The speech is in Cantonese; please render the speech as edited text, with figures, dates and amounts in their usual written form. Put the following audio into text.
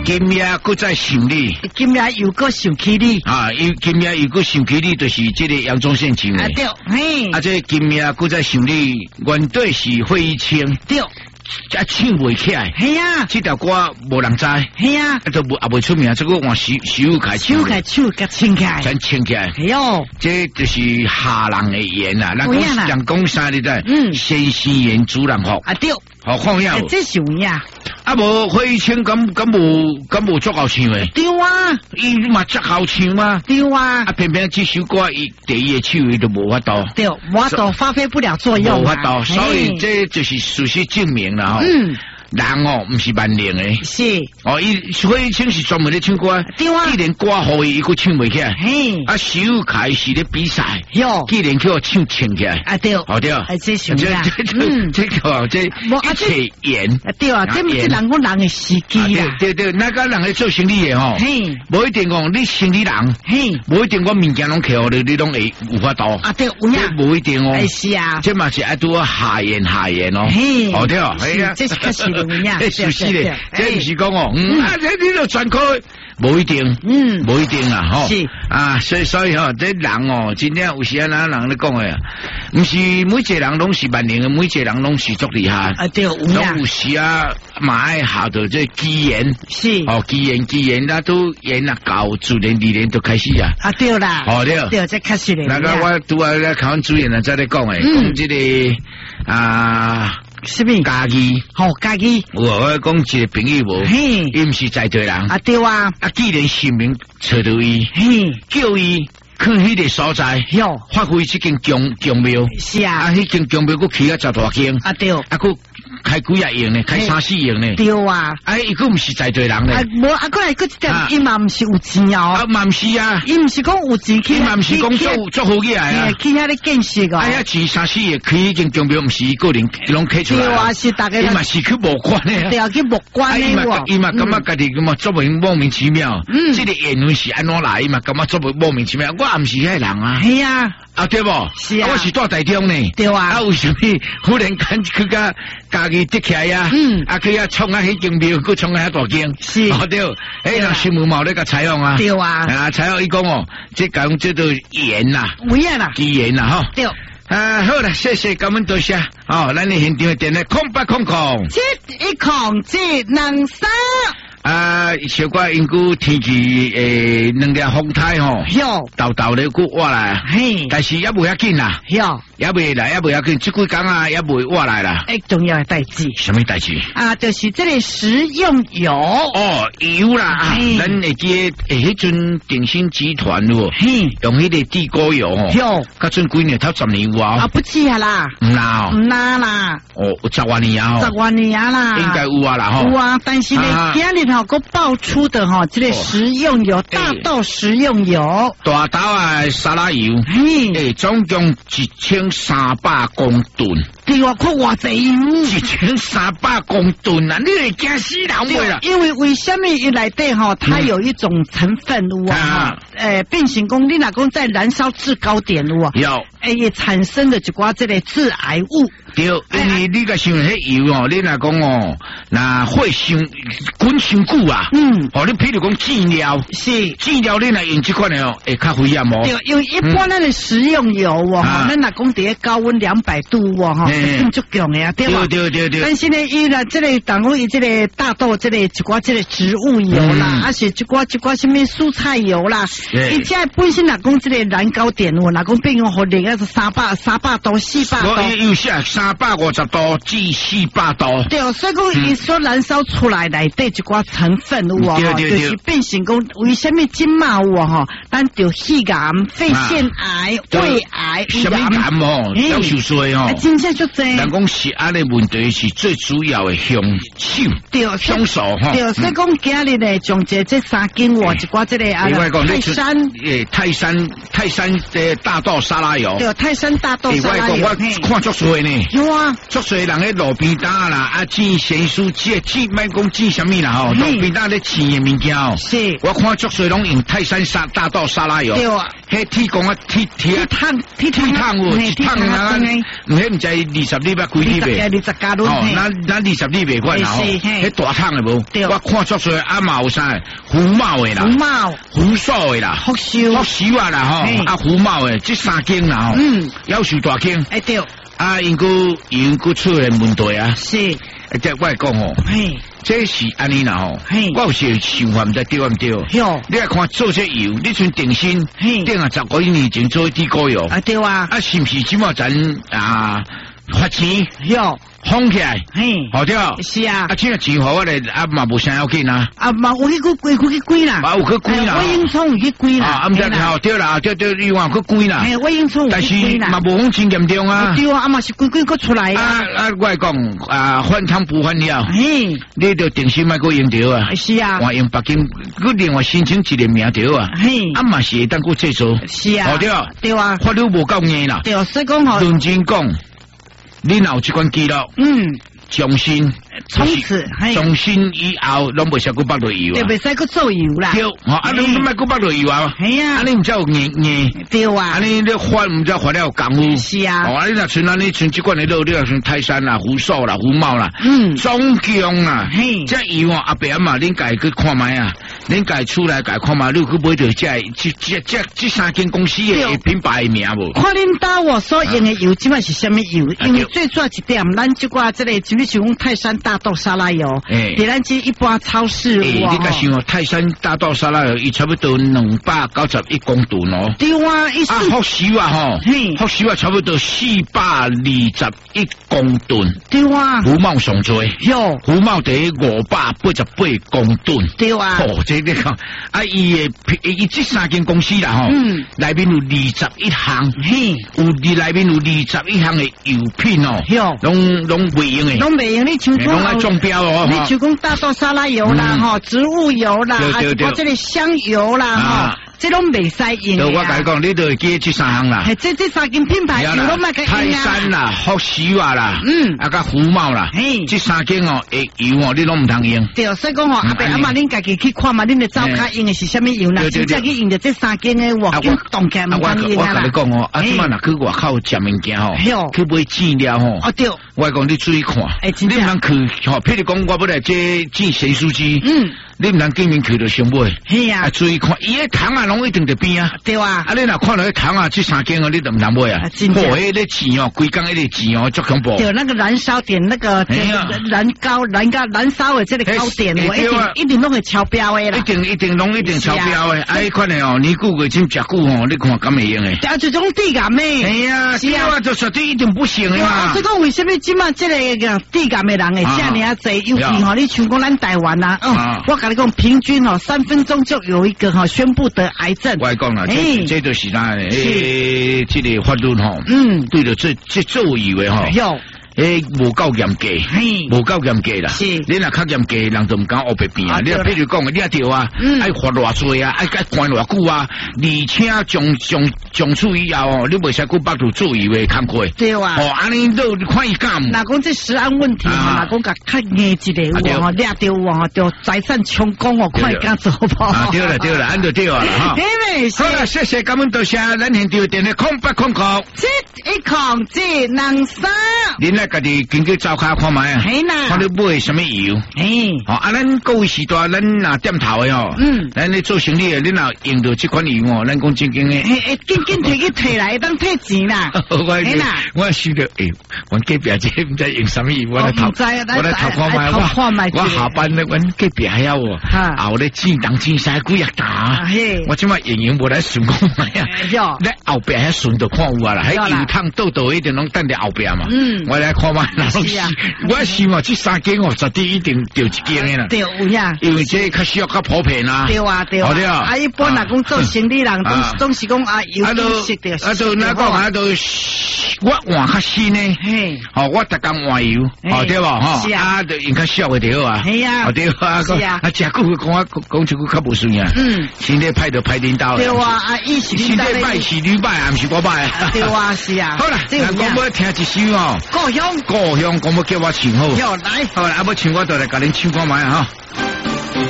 今夜搁再想你， 今夜又搁想起你啊！今夜又搁想起你，就是这个杨宗宪唱的。 对，嘿， 啊，这今夜搁再想你，原对是费玉清。 对。 啊，唱袂起来， 系啊， 这条歌无人知， 系啊， 都也袂出名，这个换徐凯唱， 徐凯唱甲唱起来， 真唱起来， 哎呦， 这就是下人的言啊，人讲啥你知？先先言主人福啊对， 好看呀， 这是有呀， 啊无费玉清敢无足好唱诶， 对啊， 伊嘛足好唱嘛， 对啊， 啊偏偏这首歌伊第一个手伊都无法度， 对，无法度发挥不了作用， 无法度，所以这就是事实证明了吼。人哦，唔是万能诶， 是哦，伊费玉清是专门咧唱歌， 对啊， 既然歌好伊佫唱袂起来， 嘿， 啊，徐凯是咧比赛， 哟， 既然叫唱起来， 啊对， 好对， 这是呀， 这个这一切演， 对啊，这不是人讲人的时机啦， 对，那个人咧做生意诶吼，嘿，无一定讲你生意人，嘿，无一定我物件拢客户你拢会有法度， 啊对，有呀， 无一定哦， 是啊， 这嘛是爱拄下言哦，嘿，好对，系啊， 这是确实的。 熟悉咧，这唔是讲哦，这你就全靠，无一定，无一定啦，吼，是啊，所以吼，这人哦，真正有时啊，人咧讲诶，唔是每一个人拢是万能嘅，每一个人拢是足厉害， 啊对， 拢有时啊，嘛爱下到这机缘，是哦，机缘，那都缘啊，搞自然而然都开始啊， 啊对啦， 哦对， 对，这确实咧， 那个我拄啊咧考主任啊，在咧讲诶，讲这个啊。 什么？ 家己， 好家己。 我讲一个朋友无，伊唔是在地人。 啊对啊， 啊既然姓名找到伊，叫伊去迄个所在， 哟， 发挥这间宫庙。 是啊， 啊迄间宫庙佫起啊10大间。啊对， 啊佫开几啊营呢？开3、4营呢？ 对啊， 啊伊佫唔是在地人呢。 啊无啊，过来佫一点，伊嘛唔是有钱哦。 啊嘛唔是啊， 伊唔是讲有钱去， 伊嘛唔是讲做好起来啊。 去遐咧建设哦。 哎呀，钱3、4亿开迄间宫庙，唔是伊个人拢开出来。 对啊，是大家。 伊嘛是去无关的。 对啊，去无关的喎。 伊嘛感觉家己咁啊，作为莫名其妙。这个缘分是安怎来？伊嘛感觉作为莫名其妙。我也唔是遐人啊。 系啊。 啊对不？ 是啊。 我是住台中呢。 对啊。 啊为什么忽然间去甲家己得起来呀？啊去啊冲啊迄间庙，佮冲啊遐大间。是。哦对。哎，人新闻冇咧个采访啊。 对啊。 啊采访伊讲哦，这讲这都缘呐。 有缘啦。 机缘啦吼。 对。 啊，好啦，谢谢，感恩多谢。哦，咱的现场的电话0800。 这一空这能杀。 啊，小怪因故天气2粒风台吼，豆咧佫活来，嘿，但是也袂要紧啦，也袂来，也袂要紧，这几天啊也袂活来啦。 重要的代志， 什么代志？啊， 就是这个食用油。 哦，油啦，咱会记迄阵鼎新集团咯，用迄个地沟油哦，较阵几年头10年有啊？ 啊，不止啊啦， 唔啦， 唔啦， 哦，有10多年啊 ，10多年啦， 应该有啊啦，吼， 有啊，但是呢，今日个爆出的哈，这个食用油，大豆食用油， 大豆啊沙拉油，总共1300公吨。 对啊，看偌济油 ，1300公吨啊！你会惊死人袂啦？ 因为什么伊内底哈，它有一种成分有啊，变形工，你若讲在燃烧制高点有啊，也产生了一寡这个致癌物。 对，因为你个想迄油哦，你若讲哦，那会滚伤久啊，哦，你譬如讲饲料，饲料你若用这款的哦，会较危险哦。 对，因为一般咱的食用油哦，咱若讲伫高温200度哦，哈，更足强的啊，对吧？ 对。 但是呢，伊啦，这个当讲伊这个大豆这个一寡这个植物油啦，还是一寡什么蔬菜油啦，伊这本身若讲这个燃高点哦，若讲变用互另外是300度、400度。 我有写350度至400度。 对，所以讲伊所燃烧出来内底一寡成分有哦，就是变成讲为什么今嘛有哦，咱就肺癌、肺腺癌、胃癌、 什么癌哦，要受衰哦， 真正就这。 人讲食安的问题是最主要的凶手，对，凶手哈。 对，所以讲今日呢，从这3斤哇，一寡这个啊， 泰山的大豆沙拉油， 对，泰山大豆沙拉油， 我看足衰呢， 有啊， 足衰人喺路边摊啦，啊，煮咸酥鸡，卖讲煮什么啦吼，路边摊咧饲嘅物件哦，是，我看足衰拢用泰山大豆沙拉油，对啊，迄铁讲啊铁烫哦，一烫啊，唔迄唔知 20粒啊，几粒呗 ？20加仑。 哦，咱20粒袂管啦吼，迄大桶的无？我看足出啊嘛有啥？胡茂的啦，胡素的啦，福寿啊啦吼，啊胡茂的，这3间啦吼，夭寿大间。 哎对。 啊，因佫出现问题啊。 是。 即我来讲吼，这是安尼啦吼，我有时想法毋知对毋对。你来看做这油，你像定锌，定啊10几年前做地沟油。啊对啊。 啊是毋是即马咱啊发钱？放起来，好对啊， 是啊， 啊，这个钱好我嘞，啊嘛无啥要紧啊， 啊嘛有去归啦， 啊有去归啦， 我应聪有去归啦， 啊唔知好对啦，对，你话去归啦， 我应聪有去归啦， 但是嘛无讲真严重啊， 对啊，啊嘛是归个出来啊， 我来讲啊，换汤不换药，你着定心卖个用着啊， 是啊， 我用北京，佮另外申请一个名着啊，啊嘛是当佮制作， 是啊， 好对啊， 对啊， 法律无够硬啦， 对，所以讲吼， 认真讲，你若有这款记录，重新从此， 重新以后拢袂使佮北落油啊， 对，袂使佮做油啦。 对，啊，你莫佮北落油啊。 系啊， 啊，你唔知有硬。 对啊。 啊，你发唔知发了有功夫。 是啊。 哦，你若像咱你像即款的肉，你若像泰山啦、胡素啦、胡茂啦，总共啊，这油啊，阿伯阿妈，恁家去看卖啊，恁家出来家看卖，你去买到这3间公司的品牌名无？ 看恁家我所用的油，即摆是虾米油？因为最主要一点，咱即挂这个，就比像泰山大豆沙拉油，伫咱这一般超市有你甲想哦，泰山大豆沙拉油，伊差不多291公吨哦。 对啊， 福寿啊吼，福寿啊差不多421公吨。 对啊， 胡茂上多，胡茂第588公吨。 对啊， 哦，这你看，啊，伊这3间公司啦吼，内面有21项，内面有21项的油品哦，拢袂用的， 拢袂用，你像拢爱中标哦， 你像讲大豆沙拉油啦，哈，植物油啦，啊，这里香油啦，哈。这拢袂使用。 我甲你讲，你都会记这3项啦。 这3间品牌油拢卖个泰山啦、福寿啊啦，啊甲胡茂啦，这3间哦，油哦，你拢唔通用。 对，所以讲哦，阿伯阿妈，恁家己去看嘛，恁的灶卡用的是虾米油啦？真正去用着这3间的我跟动起来唔通用啦。我甲你讲哦，啊，即摆若去外口食物件吼，去买饲料吼。哦对。我讲你注意看，你唔通去吼，譬如讲我要来这进咸酥鸡，你唔通见面去就上买。 是啊。 注意看，伊个糖啊，拢一定在边啊。 对啊。 啊，你若看到个糖啊，这3间哦，你都唔通买啊。真正。迄个钱哦，规工迄个钱哦，足恐怖。 对，那个燃烧点，那个燃烧的这个高点，我一定拢会超标的啦。 一定拢一定超标的。啊，迄款的哦，年久过真食久哦，你看敢会用诶？ 啊，就种地感诶。 哎呀，是啊，就绝对一定不行的嘛。 所以讲为什么即马这个地感的人诶，这么济，尤其吼，你像讲咱台湾呐，我跟你讲，平均哦3分钟就有一个哈宣布得癌症。 我讲啦，这就是咱这个法律吼，对着这做以为吼。无够严格，无够严格啦。是，你若较严格，人就唔敢黑白变啊。你若譬如讲，你一条啊，爱罚偌济啊，爱关偌久啊，而且从此以后哦，你袂使去北度做以为工课。 对啊。 哦，安尼都看伊干。 若讲这食安问题嘛，若讲较硬一个有哦，掠着哦，就财产充公哦，看伊敢做无。 对了，安就对了哈。好了，谢谢，感恩多谢，咱现场电话0800 710723。 家己根据灶卡看卖啊，看你买什么油，啊，咱各位时代，咱拿点头的哦，咱咧做生意的，你若用到这款油哦，咱讲正经的， 紧摕来当退钱啦， 我想到，我隔壁这唔知用什么油，我来偷看卖，我下班咧，我隔壁遐哦，后咧钱东钱西几啊打，我即摆用无来顺讲卖啊，咧后壁遐顺着看有啊啦，迄油桶倒一定拢等伫后壁嘛，我来。看嘛，我希望这3间哦，绝对一定掉一间的啦。 对，有呀。因为这较需要较普遍啊。 对啊。啊，一般若讲做生意人，总是讲啊，有知识的。 啊，都那讲我换较新呢。哦，我逐工换油，对吧？哈。是啊。就用较少的对啊。系啊。对啊。是啊。啊，食久讲一句较无顺啊。身体歹就歹领导。 对啊，啊，伊是身体歹是你歹，也毋是我歹啊。 对啊，是啊。 好啦，我要听一首哦。 故乡， 我要叫我唱好。 要来， 好啦，要唱我就来甲恁唱歌买哈。